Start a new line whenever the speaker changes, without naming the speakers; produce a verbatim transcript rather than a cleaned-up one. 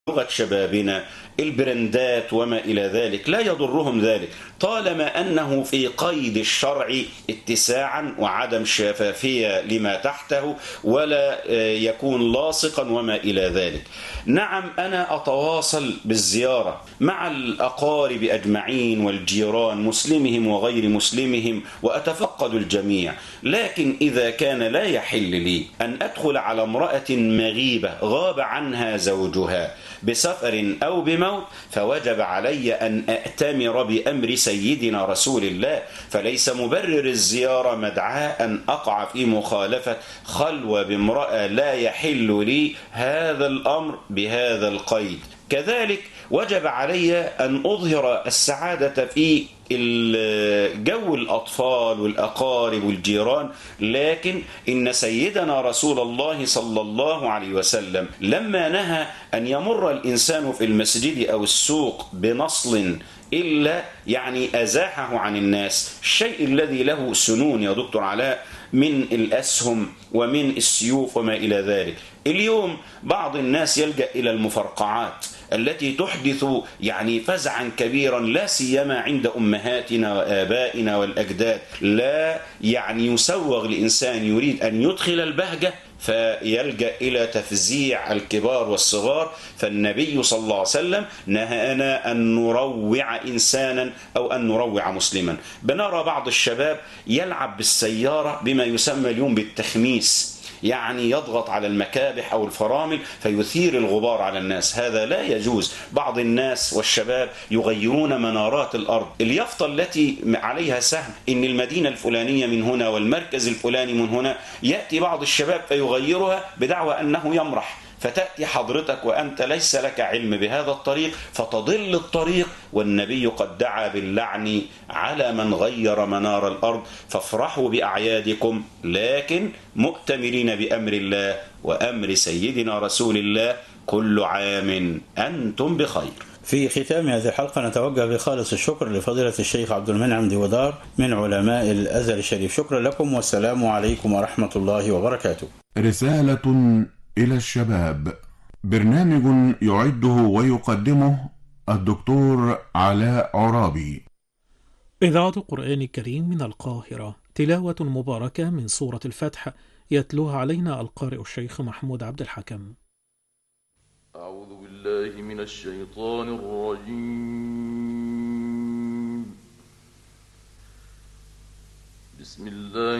لغة شبابنا، البرندات وما إلى ذلك، لا يضرهم ذلك طالما أنه في قيد الشرع اتساعا وعدم شفافية لما تحته ولا يكون لاصقا وما إلى ذلك. نعم، أنا أتواصل بالزيارة مع الأقارب أجمعين والجيران مسلمهم وغير مسلمهم وأتفقد الجميع، لكن إذا كان لا يحل لي أن أدخل على امرأة مغيبة غاب عنها زوجها بسفر أو بموت فوجب علي أن أأتمر بأمر سيدنا رسول الله، فليس مبرر الزيارة مدعاة أن أقع في مخالفة خلوة بامرأة لا يحل لي هذا الأمر بهذا القيد. كذلك وجب علي أن أظهر السعادة في جو الأطفال والأقارب والجيران، لكن إن سيدنا رسول الله صلى الله عليه وسلم لما نهى أن يمر الإنسان في المسجد أو السوق بنصل إلا يعني أزاحه عن الناس، الشيء الذي له سنون يا دكتور علاء من الأسهم ومن السيوف وما إلى ذلك. اليوم بعض الناس يلجأ إلى المفرقعات التي تحدث يعني فزعا كبيرا، لا سيما عند أمهاتنا وآبائنا والأجداد. لا يعني يسوغ لإنسان يريد أن يدخل البهجة فيلجأ إلى تفزيع الكبار والصغار، فالنبي صلى الله عليه وسلم نهانا أن نروع إنسانا أو أن نروع مسلما. بنرى بعض الشباب يلعب بالسيارة بما يسمى اليوم بالتخميس، يعني يضغط على المكابح أو الفرامل فيثير الغبار على الناس، هذا لا يجوز. بعض الناس والشباب يغيرون منارات الأرض، اليافطة التي عليها سهم إن المدينة الفلانية من هنا والمركز الفلاني من هنا، يأتي بعض الشباب فيغيرها بدعوى أنه يمرح، فتأتي حضرتك وأنت ليس لك علم بهذا الطريق فتضل الطريق، والنبي قد دعا باللعن على من غير منار الأرض. فافرحوا بأعيادكم لكن مؤتمرين بأمر الله وأمر سيدنا رسول الله، كل عام أنتم بخير.
في ختام هذه الحلقة نتوجه بخالص الشكر لفضيلة الشيخ عبد المنعم ديودار من علماء الأزهر الشريف. شكرا لكم والسلام عليكم ورحمة الله وبركاته.
رسالة إلى الشباب، برنامج يعده ويقدمه الدكتور علاء عرابي.
إذاعة القرآن الكريم من القاهرة، تلاوة مباركة من سورة الفتح يتلوها علينا القارئ الشيخ محمود عبد الحكم.
أعوذ بالله من الشيطان الرجيم. بسم الله